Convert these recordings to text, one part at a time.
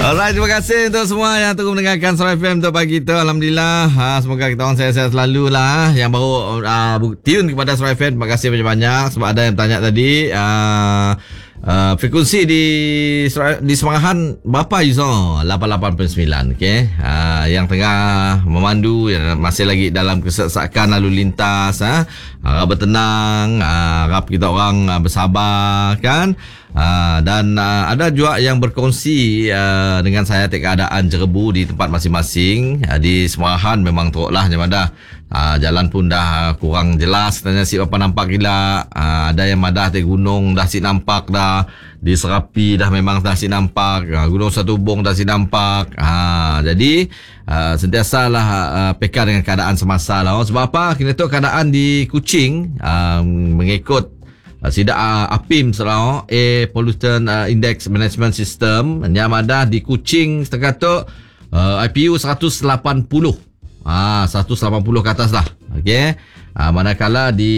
Alright, terima kasih untuk semua yang terus mendengarkan Suara FM untuk pagi tu. Alhamdulillah. Semoga kita orang sehat-sehat selalu lah. Yang baru tune kepada Suara FM, terima kasih banyak-banyak. Sebab ada yang bertanya tadi, frekuensi di Semangahan berapa user? 88.9. Okay. Yang tengah memandu, yang masih lagi dalam kesesakan lalu lintas, harap bertenang, harap kita orang bersabar kan. Dan ada juga yang berkongsi dengan saya keadaan jerebu di tempat masing-masing. Di Semangahan memang teruklah macam dah. Jalan pun dah kurang jelas, tanya si apa nampak gila. Ada yang madah di gunung dah si nampak dah. Di Serapi dah memang dah si nampak. Gunung Satubong dah si nampak. Jadi sentiasalah peka dengan keadaan semasa lah. Sebab apa? Kita tahu keadaan di Kuching mengikut sidak APIM Sarawak Air Pollution Index Management System yang ada di Kuching setakat tu IPU 180. 180 ke atas lah. Okey. Manakala di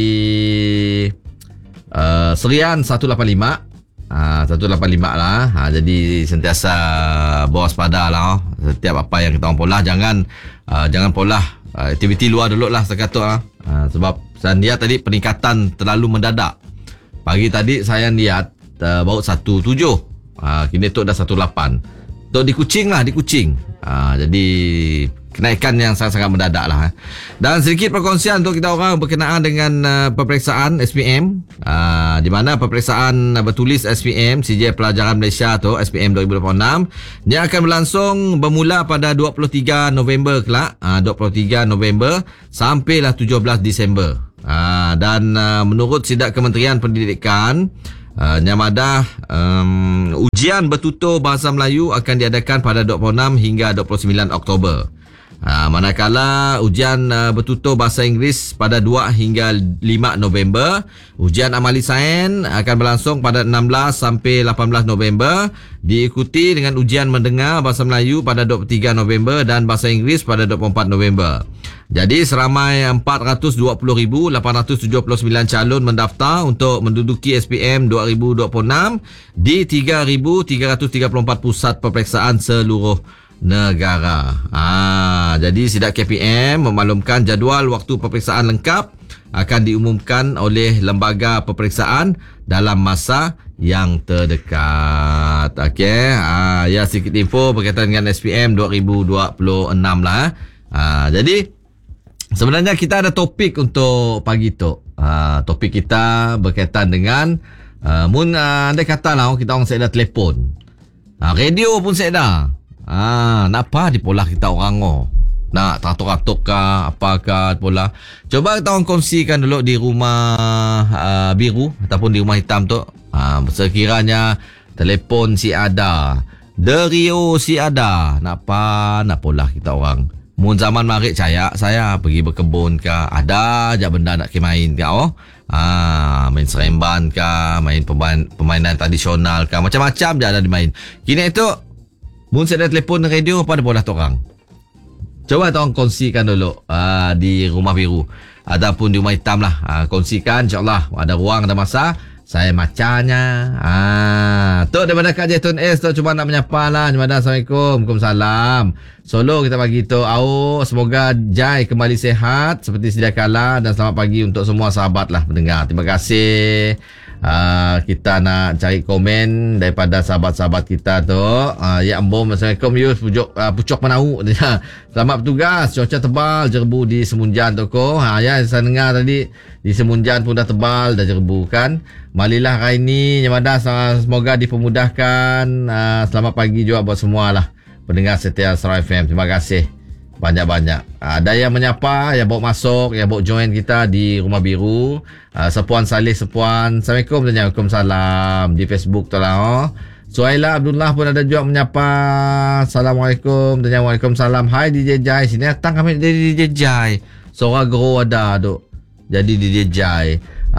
Serian 185. 185 lah. Jadi sentiasa berwaspada lah. Setiap apa yang kita orang polah, jangan polah aktiviti luar dulu lah setakat tu lah. Sebab saya lihat tadi peningkatan terlalu mendadak. Pagi tadi saya lihat baru 17. Kini tu dah 18. Tu di Kuching lah, di Kuching. Jadi kenaikan yang sangat-sangat mendadak lah. Dan sedikit perkongsian untuk kita orang berkenaan dengan peperiksaan SPM. Di mana peperiksaan bertulis SPM CJ Pelajaran Malaysia tu SPM 2026 yang akan berlangsung bermula pada 23 November kelak. 23 November sampailah 17 Disember. Dan menurut sidak Kementerian Pendidikan, Nyamadah ujian bertutur Bahasa Melayu akan diadakan pada 26 hingga 29 Oktober. Manakala ujian bertutur Bahasa Inggeris pada 2 hingga 5 November. Ujian amali sains akan berlangsung pada 16 sampai 18 November. Diikuti dengan ujian mendengar Bahasa Melayu pada 23 November dan Bahasa Inggeris pada 24 November. Jadi seramai 420,879 calon mendaftar untuk menduduki SPM 2026 di 3,334 pusat peperiksaan seluruh negara. Jadi sidak KPM memaklumkan jadual waktu peperiksaan lengkap akan diumumkan oleh lembaga peperiksaan dalam masa yang terdekat. Okey, ya sedikit info berkaitan dengan SPM 2026 lah. Jadi sebenarnya kita ada topik untuk pagi tu. Topik kita berkaitan dengan andai kata lah kita orang saya dah telefon. Radio pun saya dah. Nak apa dipolah kita orang nak tatuk-tatuk kah apakah dipolah. Coba kita orang kongsikan dulu di rumah biru ataupun di rumah hitam tu. Sekiranya telefon si ada, stereo si ada, nak apa nak polah kita orang. Mun zaman marik saya pergi berkebun kah, ada aja benda nak main kah main seremban kah, main permainan tradisional kah, macam-macam je ada dimain. Kini itu mun saya ada telefon radio apa ada bola orang. Coba tolong kongsikan dulu di rumah biru ataupun di rumah hitam lah. Kongsikan, insyaAllah ada ruang, ada masa saya macanya. Tu daripada Kak Jaitun S tu cuba nak menyapa lah. Assalamualaikum. Waalaikumsalam. Solo kita bagi tu semoga Jai kembali sehat seperti sedia kala dan selamat pagi untuk semua sahabat lah pendengar. Terima kasih. Kita nak cari komen daripada sahabat-sahabat kita tu. Ya Ambom, Assalamualaikum Yus, pucuk Manau. Selamat bertugas. Cuaca tebal jerebu di Semunjan tu ko. Ya saya dengar tadi di Semunjan pun dah tebal, dah jerebu kan. Malilah hari ni Nyamada, semoga dipermudahkan. Selamat pagi juga buat semualah pendengar setia Suara FM. Terima kasih banyak-banyak. Ada yang menyapa, yang bawa masuk, yang bawa join kita di Rumah Biru. Sepuan Salih, Sepuan. Assalamualaikum dan Waalaikumsalam di Facebook tu lah. Suhaila Abdullah pun ada juga menyapa. Assalamualaikum dan Waalaikumsalam. Hai DJ Jai. Sini datang kami dari DJ Jai. Seorang guru ada duk. Jadi DJ Jai.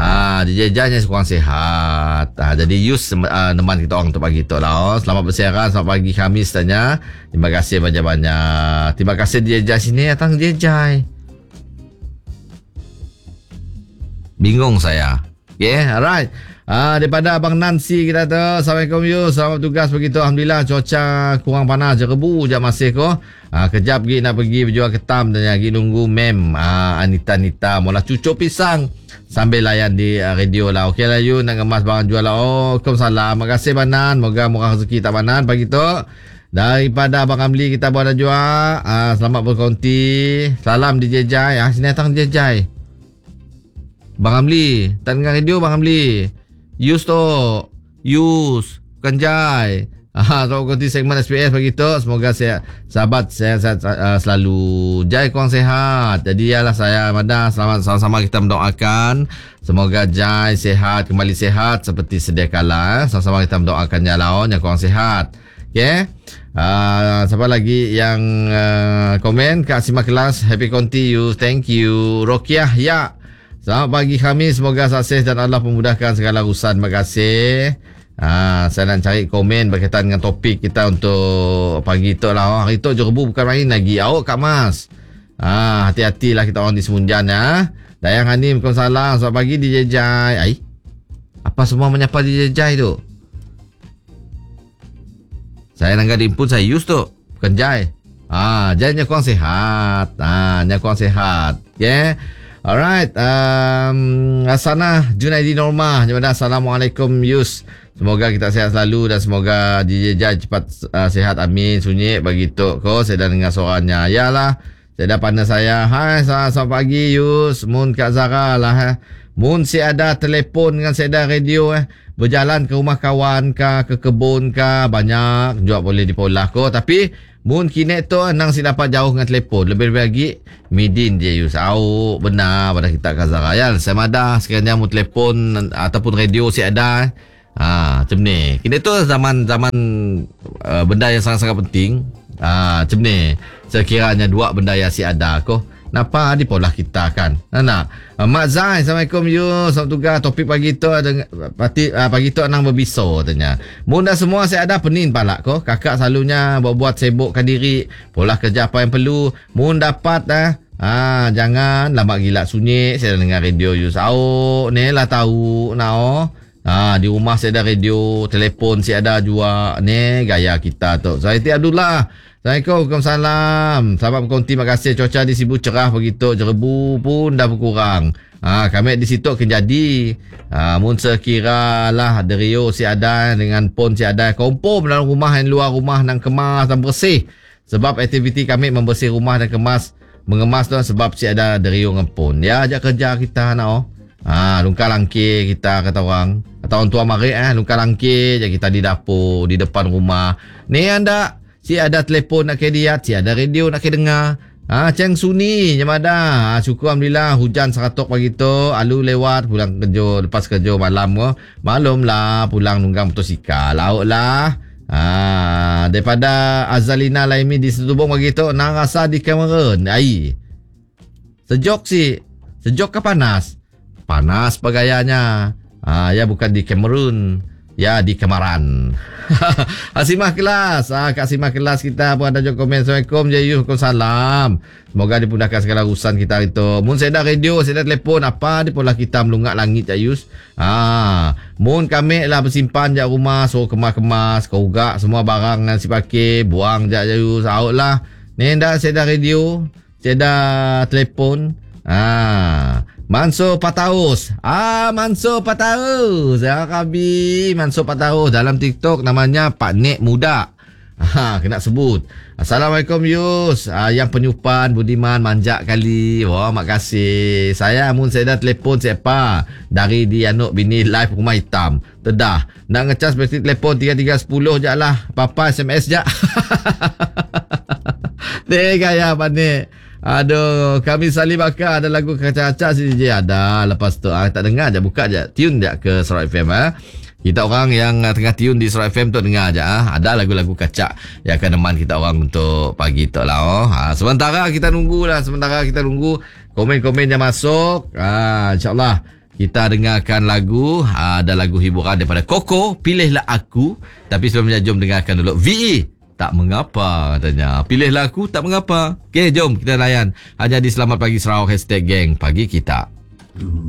DJ Jai yang kurang sehat. Jadi Yus teman kita orang tu pagi tu lah. Selamat bersiaran, selamat pagi Khamis tanya. Terima kasih banyak-banyak. Terima kasih DJ Jai. Sini datang DJ Jai. Bingung saya. Okay, alright. Daripada Abang Nancy kita tu. Assalamualaikum Yus. Selamat tugas begitu. Alhamdulillah cuaca kurang panas je, rebu je masih ko. Kejap lagi nak pergi berjual ketam dan lagi nunggu mem Anita mula cucuk pisang sambil layan di radio lah. Okey lah you nak kemas barang jual lah. Waalaikumsalam. Terima kasih Banan. Moga murah rezeki tak Banan pagi tu. Daripada Abang Amli kita buat jual. Selamat berkonti. Salam DJ Jai. Sini datang DJ Jai. Bang Amli, tak dengar radio Bang Amli. Yus bukan Jai. So konti segmen SPS begitu. Semoga sahabat saya selalu Jai kurang sehat. Jadi ialah saya Madah selamat sama-sama kita mendoakan semoga Jai sehat, kembali sehat seperti sedia kala. Sama-sama kita mendoakan Jalaon yang kurang sehat. Okay. Siapa lagi yang komen? Kak Sima Kelas, happy konti you. Thank you. Rokiah ya. Selamat pagi Khamis, semoga sukses dan Allah memudahkan segala urusan. Terima kasih. Saya nak cari komen berkaitan dengan topik kita untuk pagi tu lah. Hari tu je rebu bukan main lagi. Awak Kak Mas. Hati-hatilah kita orang di Semunjan ya. Dayang Hanim, Waalaikumsalam. Selamat pagi DJ Jai. Apa semua menyapa DJ Jai tu? Saya nak gading pun saya use tu. Bukan Jai. Jai nya kurang sehat. Nya kurang sehat. Okay. Alright. Asana Junaidi Norma. Assalamualaikum Yus. Semoga kita sehat selalu dan semoga DJ Jai cepat sehat. Amin. Sunyi bagi Tok ko. Saya dah dengar suaranya. Yalah. Saya dah pandai saya. Hai, selamat pagi Yus. Mun Kak Zara lah. Mun saya ada telefon dengan saya ada radio berjalan ke rumah kawan ke kebun ke banyak juga boleh dipolah ko. Tapi mun kini tu nang si dapat jauh dengan telefon. Lebih-lebih lagi midin je Yus. Benar pada kita Kak Zara. Ya, saya madah sekiranya mun telefon ataupun radio si ada. Macam ni. Kini tu zaman benda yang sangat-sangat penting. Macam ni. Sekiranya dua benda yang si ada ko. Napa dipolah kita kan. Mak Zai, Assalamualaikum Yus. Selamat tugas. Topik pagi tu pagi tu nang berbiso tanya. Munda semua saya ada penin palak ko. Kakak selalunya buat sibukkan diri, polah kerja apa yang perlu. Mun dapat jangan lama gila sunyi. Saya dengar radio Yus. Ni lah tahu di rumah saya ada radio, telefon saya ada juga. Ni gaya kita tu. Saya Abdullah. Assalamualaikum, Waalaikumsalam. Selamat berkonti, terima kasih. Cuaca di Sibu cerah begitu, jerebu pun dah berkurang. Kami di situ akan jadi. Mun sekira lah derio si ada dengan pon si ada kompom dalam rumah dan luar rumah dan kemas dan bersih. Sebab aktiviti kami membersih rumah dan mengemas tu sebab si ada derio dengan pon. Ya, ajak kerja kita lungkar langkir kita kata orang tua mari lungkar langkir je kita di dapur di depan rumah. Ni anda si ada telefon nak kediat, si ada radio nak kedengar. Ceng suni je ada. Syukur Alhamdulillah hujan seratok pagi tu, alu lewat pulang kerja lepas kerja malam ko. Malum lah pulang nunggang motosikal. Lauk lah. Daripada Azalina Laimi di Setubong pagi tu nang rasa di Cameron. Sejuk ke panas? Panas pegayanya. Ya bukan di Cameron. Ya di Kemaran. Asimah kelas. Kak Simah kelas kita pun ada juga komen. Assalamualaikum Jayu. Waalaikumsalam. Semoga dipudahkan segala urusan kita itu. Mun saya ada radio, saya ada telefon, apa di pola kita melunggak langit Jayus. Mun kami lah bersimpan je rumah, so kemas-kemas, kogak semua barang yang si pakai, buang je Jayus. Out lah. Ni dah saya ada radio, saya ada telefon. Mansur Pataus. Mansur Pataus. Rabi Mansur Pataus. Dalam TikTok namanya Pak Nek Muda. Kena sebut. Assalamualaikum Yus. Yang penyupan Budiman manjak kali. Wah, makasih. Saya mun saya dah telefon siapa dari Dianuk Bini live rumah hitam. Tedah. Nak ngecas bateri telefon 3310 je lah. Papa SMS je. Gaya Pak Aduh, kami Salim Bakar ada lagu kacak-kacak si DJ ada. Lepas tu tak dengar je, buka je, tune je ke Surat FM. Kita orang yang tengah tune di Surat FM tu dengar je. Ada lagu-lagu kacak yang akan neman kita orang untuk pagi tu lah. Sementara kita nunggu komen-komen yang masuk. InsyaAllah kita dengarkan lagu. Ada lagu hiburan daripada Koko, Pilihlah Aku. Tapi sebelumnya jom dengarkan dulu VE, Tak Mengapa katanya. Pilihlah Aku, Tak Mengapa. Okey, jom kita layan. Hanya di Selamat Pagi Sarawak #geng pagi kita.